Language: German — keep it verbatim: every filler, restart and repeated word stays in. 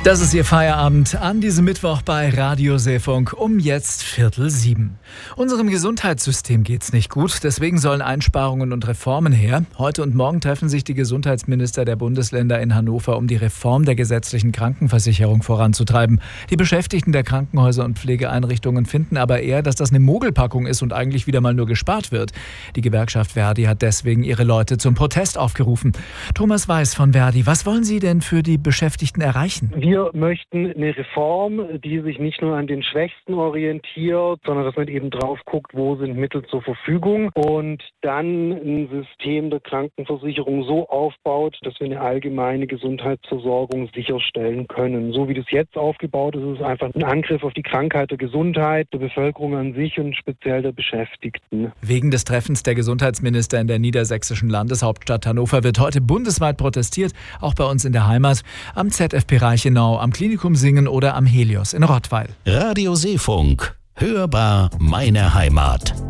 Das ist Ihr Feierabend an diesem Mittwoch bei Radio Seefunk um jetzt Viertel sieben. Unserem Gesundheitssystem geht's nicht gut, deswegen sollen Einsparungen und Reformen her. Heute und morgen treffen sich die Gesundheitsminister der Bundesländer in Hannover, um die Reform der gesetzlichen Krankenversicherung voranzutreiben. Die Beschäftigten der Krankenhäuser und Pflegeeinrichtungen finden aber eher, dass das eine Mogelpackung ist und eigentlich wieder mal nur gespart wird. Die Gewerkschaft Verdi hat deswegen ihre Leute zum Protest aufgerufen. Thomas Weiß von Verdi, was wollen Sie denn für die Beschäftigten erreichen? Wir möchten eine Reform, die sich nicht nur an den Schwächsten orientiert, sondern dass man eben drauf guckt, wo sind Mittel zur Verfügung und dann ein System der Krankenversicherung so aufbaut, dass wir eine allgemeine Gesundheitsversorgung sicherstellen können. So wie das jetzt aufgebaut ist, ist es einfach ein Angriff auf die Krankheit der Gesundheit, der Bevölkerung an sich und speziell der Beschäftigten. Wegen des Treffens der Gesundheitsminister in der niedersächsischen Landeshauptstadt Hannover wird heute bundesweit protestiert, auch bei uns in der Heimat, am Z F P Reichenau, am Klinikum Singen oder am Helios in Rottweil. Radio Seefunk. Hörbar meine Heimat.